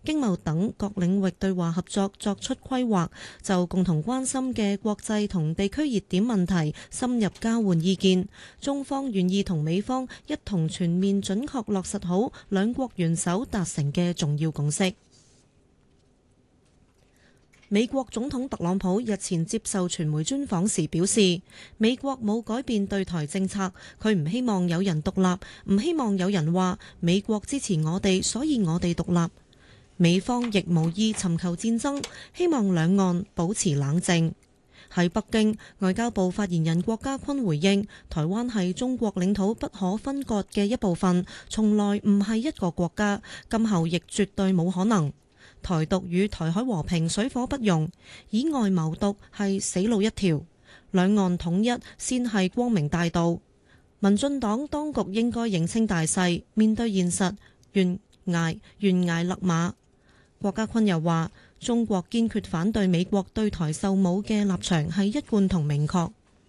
經貿等各領域對話合作作出規劃，就共同關心嘅國際同地區熱點問題深入交換意見。中方願意同美方一同全面準確落實好兩國元首達成嘅重要共識。美國總統特朗普日前接受傳媒專訪時表示，美國冇改變對台政策，佢唔希望有人獨立，唔希望有人話美國支持我哋，所以我哋獨立。美方亦無意尋求戰爭，希望兩岸保持冷靜。喺北京，外交部發言人郭家坤回應，台灣係中國領土不可分割嘅一部分，從來唔係一個國家，今後亦絕對冇可能。台獨與台海和平水火不容，以外謀獨係死路一條，兩岸統一先係光明大道。民進黨當局應該認清大勢，面對現實，懸崖勒馬。郭家坤又話，中國堅決反對美國對台售武嘅立場係一貫同明確。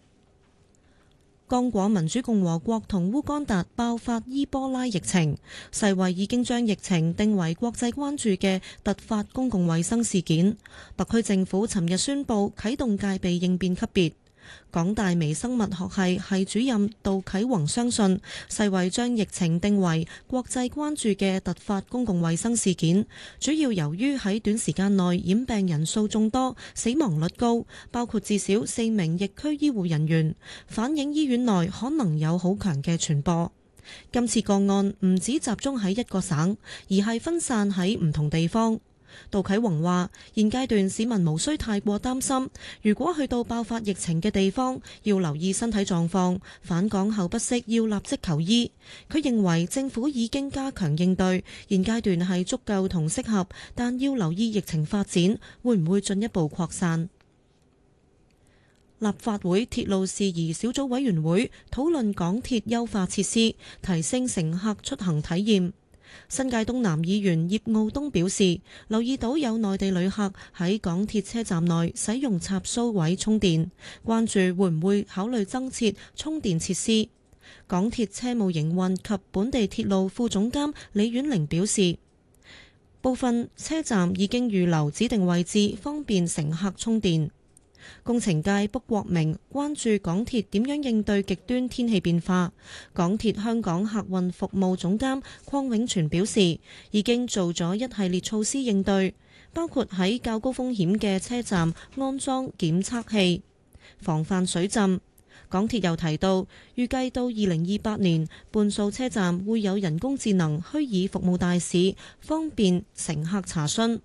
剛果民主共和國同烏干達爆發伊波拉疫情，世衛已經將疫情定為國際關注嘅突發公共衛生事件。特區政府尋日宣布啟動戒備應變級別。港大微生物學系系主任杜啟宏相信，世衛將疫情定為國際關注嘅突發公共衛生事件，主要由於喺短時間內染病人數眾多，死亡率高，包括至少4名疫區醫護人員，反映醫院內可能有好強嘅傳播。今次個案唔只集中喺一個省，而係分散喺唔同地方。杜啟宏話：現階段市民無需太過擔心，如果去到爆發疫情嘅地方，要留意身體狀況，返港後不適要立即求醫。佢認為政府已經加強應對，現階段係足夠同適合，但要留意疫情發展會唔會進一步擴散。立法會鐵路事宜小組委員會討論港鐵優化設施，提升乘客出行體驗。新界東南議員葉傲東表示，留意到有內地旅客喺港鐵車站內使用插蘇位充電，關注會唔會考慮增設充電設施。港鐵車務營運及本地鐵路副總監李婉玲表示，部分車站已經預留指定位置，方便乘客充電。工程界卜國明關注港鐵點樣應對極端天氣變化。港鐵香港客運服務總監鄺永全表示，已經做咗一系列措施應對，包括喺較高風險嘅車站安裝檢測器，防範水浸。港鐵又提到，預計到2028年，半數車站會有人工智能虛擬服務大使，方便乘客查詢。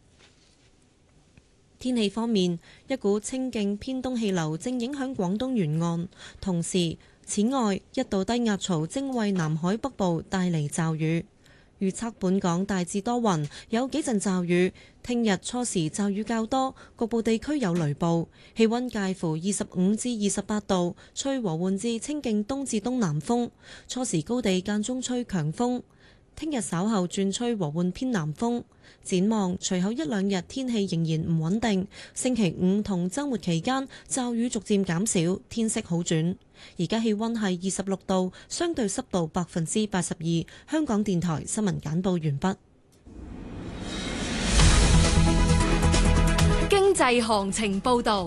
天氣方面，一股清勁偏東氣流正影響廣東沿岸，同時此外一道低壓槽正為南海北部帶嚟驟雨。預測本港大致多雲，有幾陣驟雨。聽日初時驟雨較多，局部地區有雷暴。氣溫介乎25至28度，吹和緩至清勁東至東南風。初時高地間中吹強風。聽日稍後轉吹和緩偏南風。展望隨後一兩日天氣仍然唔穩定，星期五同週末期間驟雨逐漸減少，天色好轉。而家氣溫係26度，相對濕度82%。香港電台新聞簡報完畢。 經濟行情報導。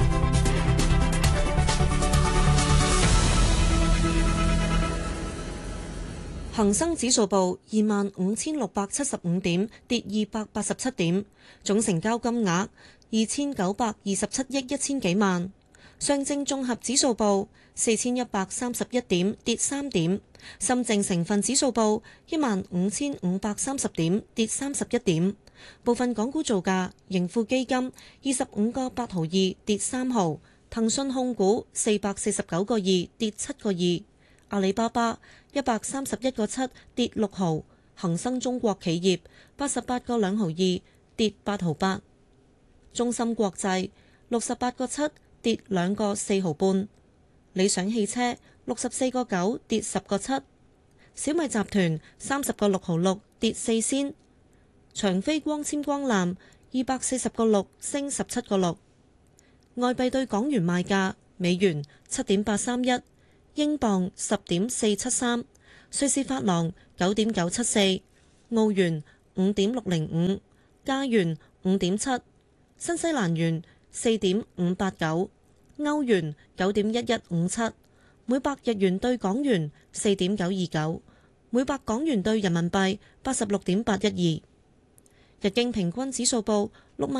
恒生指數報25,675點，跌287點，總成交金額2,927億1,000幾萬。上證綜合指數報4,131點，跌3點。深證成分指數報15,530點，跌31點。部分港股造價：盈富基金25個8毫2，跌3毫；騰訊控股449個2，跌7個2；阿里巴巴131個7，跌6毫；恒生中國企業88個2毫2，跌8毫8；中芯國際68個7，跌2個4毫半；理想汽車64個9，跌10個7；小米集團30個6毫6，跌4仙；長飛光纖光纜240個6，升17個6。外幣對港元賣價：美元7.831，英鎊10.473，瑞士法郎9.974，澳元 5.605，加元5.7，新西蘭元4.589，歐元9.1157，每百日元對港元4.929，每百港元對人民幣86.812。日經平均指數報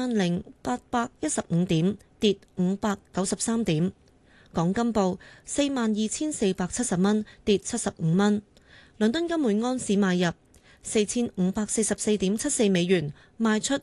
60,815點，跌593點。港金報42,470蚊，跌75蚊。倫敦金每安士買入4544.74美元，賣出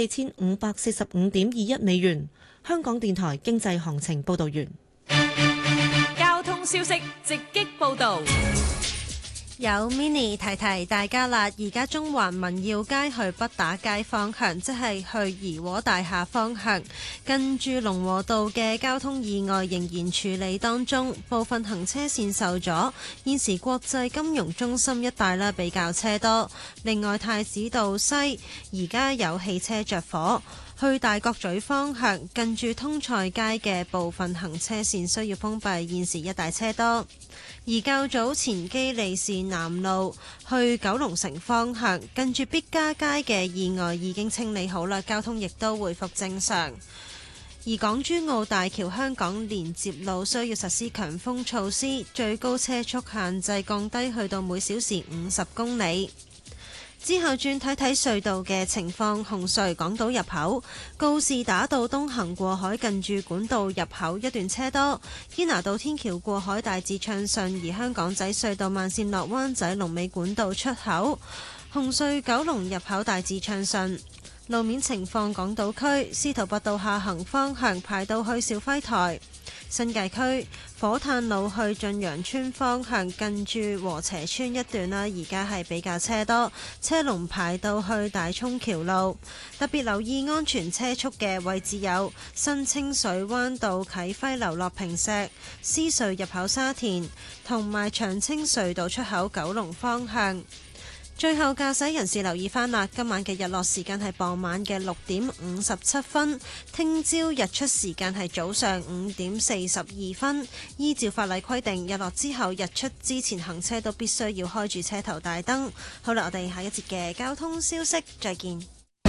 4545.21美元。香港電台經濟行情報道完。 交通消息直擊報道。 有 mini 提提大家啦，而家中環民耀街去北打街方向，即係去怡和大廈方向，近住龍和道嘅交通意外仍然處理當中，部分行車線受阻。現時國際金融中心一帶啦比較車多。另外太子道西而家有汽車着火。去大角咀方向，近住通菜街嘅部分行車線需要封閉，現時一大車多。而較早前基利士南路去九龍城方向，近住必嘉街嘅意外已經清理好啦，交通亦都恢復正常。而港珠澳大橋香港連接路需要實施強風措施，最高車速限制降低去到每小時50公里。之後轉睇睇隧道嘅情況，紅隧港島入口告士打道東行過海近住管道入口一段車多，堅拿道天橋過海大致暢順，而香港仔隧道慢線落灣仔龍尾管道出口，紅隧九龍入口大致暢順。路面情況，港島區司徒拔道下行方向排到去肇輝台。新界區火炭路去駿洋村方向近住禾輋村一段啦，而家係比較車多，車龍排到去大涌橋路。特別留意安全車速嘅位置有新清水灣道啟輝樓落坪石、獅隧入口沙田同埋長青隧道出口九龍方向。最後駕駛人士留意翻啦，今晚嘅日落時間係傍晚嘅6:57分，聽朝日出時間係早上5:42分。依照法例規定，日落之後日出之前行車都必須要開住車頭大燈。好啦，我哋下一節嘅交通消息再見。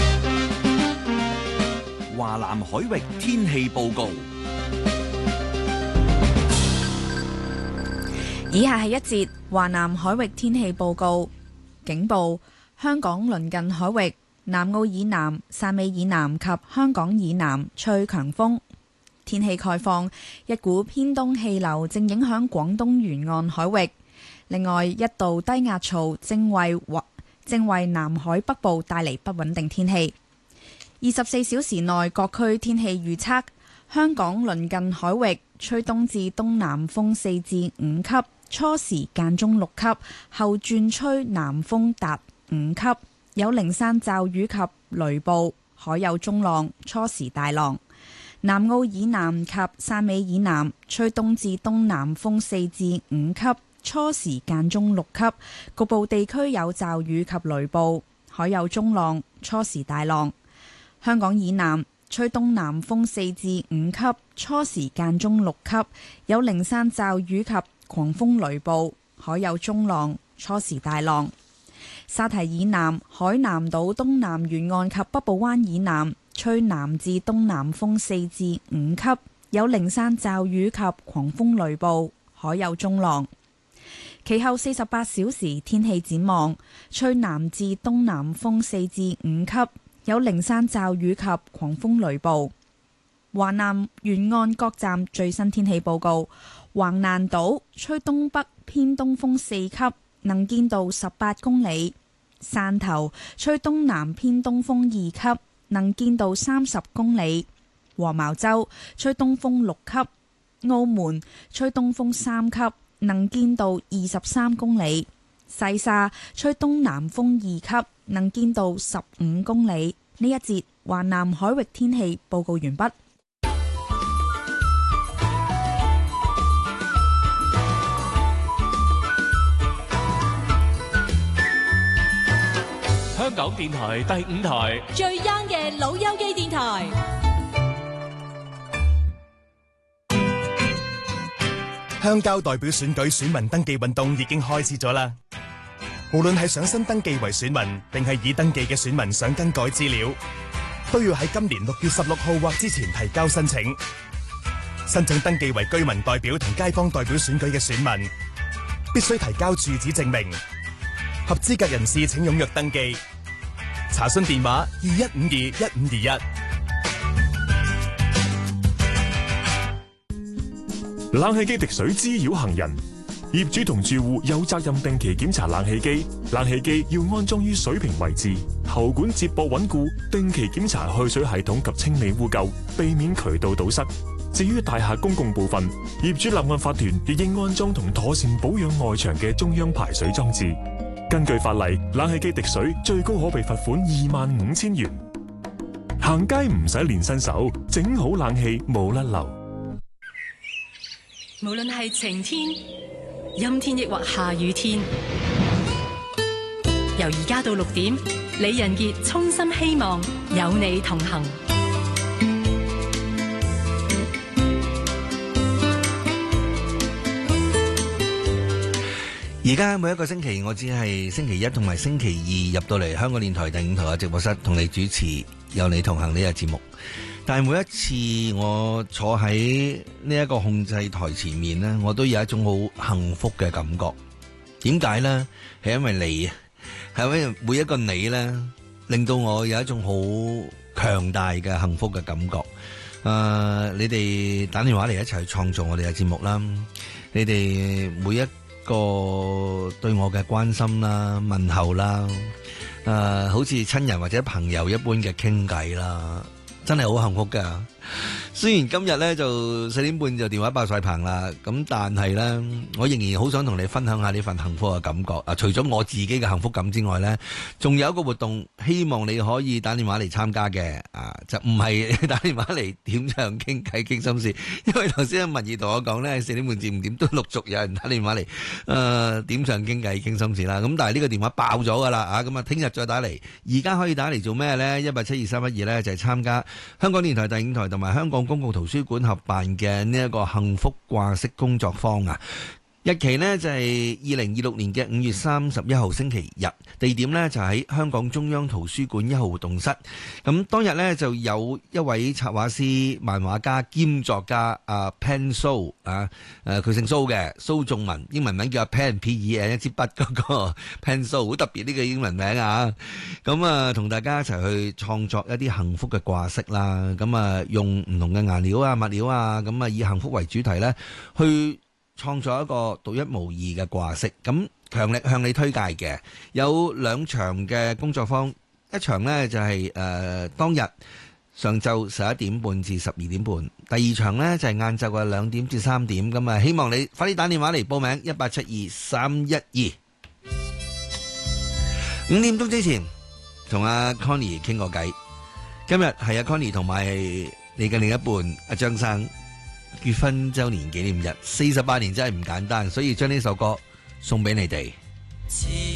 華南海域天氣報告。 以下係一節華南海域天氣報告。警報：香港鄰近海域、南澳以南、汕尾以南及香港以南吹強風。天氣概況：一股偏東氣流正影響廣東沿岸海域，另外一道低壓槽正為南海北部帶嚟不穩定天氣。24小時內各區天氣預測：香港鄰近海域吹東至東南風4至5級。初時間中6級，後轉吹南風達5級，有零散驟雨及雷暴，海有中浪，初時大浪。南澳以南及汕尾以南吹東至東南風4至5級，初時間中6級，局部地區有驟雨及雷暴，海有中浪，初時大浪。香港以南吹東南風4至5級，初時間中6級，有零散驟雨及狂風雷暴，海有中浪，初時大浪。沙堤以南、海南島東南沿岸及北部灣以南吹南至東南風4至5級，有零散驟雨及狂風雷暴，海有中浪。其後48小時天氣展望，吹南至東南風4至5級，有零散驟雨及狂風雷暴。華南沿岸各站最新天氣報告：橫瀾島吹東北偏東風4級，能見度18公里；汕頭吹東南偏東風2級，能見度30公里；黃茅洲吹東風6級；澳門吹東風3級，能見度23公里；西沙吹東南風2級，能見度15公里。呢一節華南海域天氣報告完畢。 香港電台第5台最 young 嘅老友記電台。 鄉郊代表選舉選民登記運動已經開始咗啦！ 無論係想新登記為選民，定係已登記嘅選民想更改資料，都要喺今年6月16號或之前提交申請。申請登記為居民代表同街坊代表選舉嘅選民，必須提交住址證明。合資格人士請踴躍登記。查詢電話21521521。 冷氣機滴水滋擾行人，業主同住戶有責任定期檢查冷氣機。冷氣機要安裝於水平位置，喉管接駁穩固，定期檢查去水系統及清理污垢，避免渠道堵塞。至於大廈公共部分，業主立案法團亦應安裝同妥善保養外牆嘅中央排水裝置。根據法例，冷氣機滴水最高可被罰款25,000元。行街唔使練新手，整好冷氣冇甩漏。 無論係晴天、陰天抑或下雨天，由而家到6點，李仁傑衷心希望有你同行。 而家每一個星期，我只係星期一同埋星期二入到嚟香港電台第5台嘅直播室，同你主持有你同行呢個節目。但係每一次我坐喺呢一個控制台前面呢，我都有一種好幸福嘅感覺。點解呢？係因為你啊，係因為每一個你呢，令到我有一種好強大嘅幸福嘅感覺。你哋打電話嚟一齊去創造我哋嘅節目啦，你哋每一個對我嘅關心啦、問候啦，好似親人或者朋友一般嘅傾偈啦，真係好幸福噶。雖然今日呢就4點半就電話爆晒棚啦，咁但係呢，我仍然好想同你分享下呢份幸福嘅感覺。除咗我自己嘅幸福感之外呢，仲有一個活動，希望你可以打電話嚟參加嘅。就唔係打電話嚟點唱傾偈傾心事，因為頭先阿文怡同我講呢，4點半至5點都陸續有人打電話嚟點唱傾偈傾心事啦。咁但係呢個電話爆咗噶啦，咁啊聽日再打嚟。而家可以打嚟做咩呢？1872312呢就係參加香港電台第5台同埋香港公共圖書館合辦嘅呢一個幸福掛飾工作坊啊！日期呢就係2026年嘅5月31號星期日，地點呢就喺香港中央圖書館1號活動室。咁當日呢就有一位插畫師、漫畫家兼作家Pen So 佢姓蘇嘅，蘇仲文，英文名叫 Pen P-E-N 一支筆嗰個 Pen So， 好特別呢個英文名啊！咁同大家一齊去創作一啲幸福嘅掛飾啦。咁用唔同嘅顏料啊、物料啊，咁以幸福為主題呢去創造一個獨一無二嘅掛飾，咁強力向你推介嘅有2場嘅工作坊，一場呢就係當日上晝11點半至12點半，第2場呢就係晏晝嘅2點至3點，咁希望你快啲打電話嚟報名1872312。5點鐘之前同阿 Connie 傾個偈，今日係阿 Connie 同埋你嘅另一半阿張生結婚周年紀念日，48年真係唔簡單，所以將呢首歌送俾你哋。